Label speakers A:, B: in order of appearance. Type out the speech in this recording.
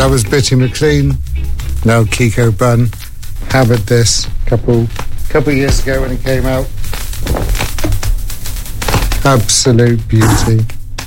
A: That was Bitty McLean. Now Kiko Bun. How about this? Couple years ago when it came out. Absolute beauty.